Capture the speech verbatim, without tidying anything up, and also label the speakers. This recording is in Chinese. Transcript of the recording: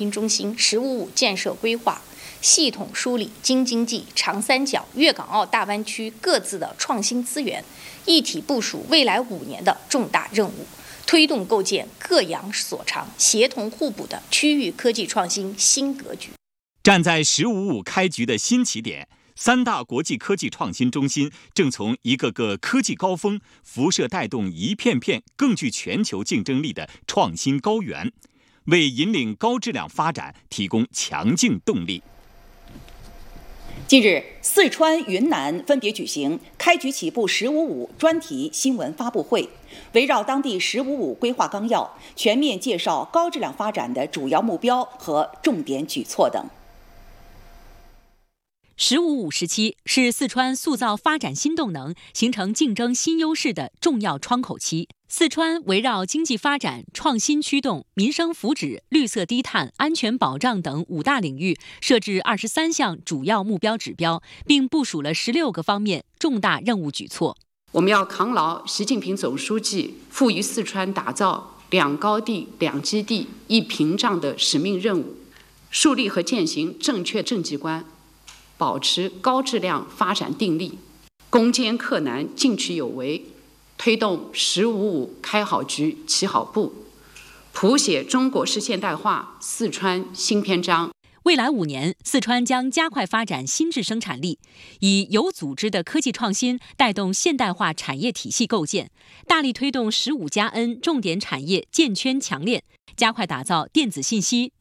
Speaker 1: 新中心“十五五”建设规划，系统梳理京津冀、长三角、粤港澳大湾区各自的创新资源，一体部署未来五年的重大任务，推动构建各扬所长、协同互补的区域科技创新新格局。
Speaker 2: 站在“十五五”开局的新起点，三大国际科技创新中心正从一个个科技高峰辐射带动一片片更具全球竞争力的创新高原，为引领高质量发展提供强劲动力。
Speaker 3: 近日，四川、云南分别举行开局起步“十五五”专题新闻发布会，围绕当地“十五五”规划纲要，全面介绍高质量发展的主要目标和重点举措等。
Speaker 4: 十五五时期是四川塑造发展新动能、形成竞争新优势的重要窗口期。四川围绕经济发展、创新驱动、民生福祉、绿色低碳、安全保障等五大领域，设置二十三项主要目标指标，并部署了十六个方面重大任务举措。
Speaker 5: 我们要扛牢习近平总书记赋予四川打造两高地、两基地、一屏障的使命任务，树立和践行正确政绩观，保持高质量发展定力，攻坚克难，进取有为，推动“十五五”开好局、起好步，谱写中国式现代化四川新篇章。
Speaker 4: 未来五年，四川将加快发展新质生产力，以有组织的科技创新带动现代化产业体系构建，大力推动“十五加 N” 重点产业建圈强链，加快打造电子信息、